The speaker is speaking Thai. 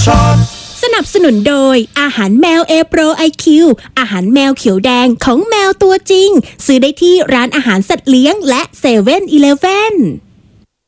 ช็อตสนับสนุนโดยอาหารแมวเอโปรไอคิวอาหารแมวเขียวแดงของแมวตัวจริงซื้อได้ที่ร้านอาหารสัตว์เลี้ยงและ7-Eleven